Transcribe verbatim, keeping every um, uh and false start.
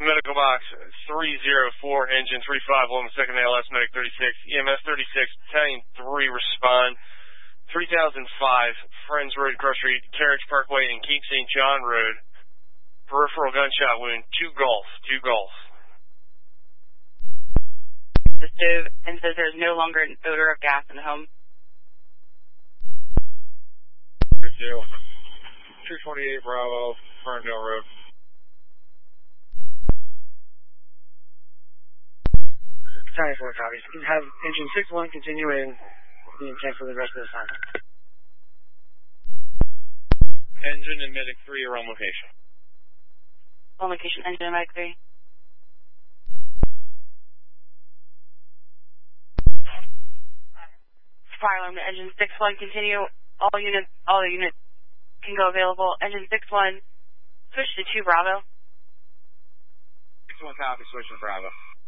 medical box three oh four, engine three five one, second A L S, medic thirty-six, E M S thirty-six, battalion three, respond. three thousand five, Friends Road, Grocery, Carriage Parkway, and Keep Saint John Road. Peripheral gunshot wound, two Gulf, two Gulf. The stove and says there's no longer an odor of gas in the home. two twenty-eight Bravo, Ferndale Road. Battalion four copies. You can have engine six one continuing the intent for the rest of the assignment. Engine and medic three are on location. On location, engine and medic three. Fire alarm to engine six one, continue. All units, all the units can go available. Engine six one, switch to two Bravo. six one copy, switch to Bravo.